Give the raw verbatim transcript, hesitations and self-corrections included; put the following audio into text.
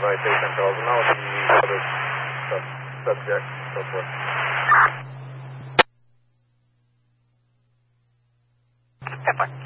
by State Central. Now the other sub subject, so forth. Pepper.